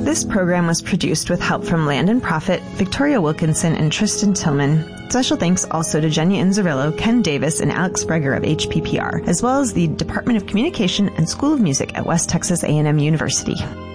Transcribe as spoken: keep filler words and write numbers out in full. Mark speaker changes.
Speaker 1: This program was produced with help from Landon Profit, Victoria Wilkinson, and Tristan Tillman. Special thanks also to Jenya Inzerillo, Ken Davis, and Alex Breger of H P P R, as well as the Department of Communication and School of Music at West Texas A and M University.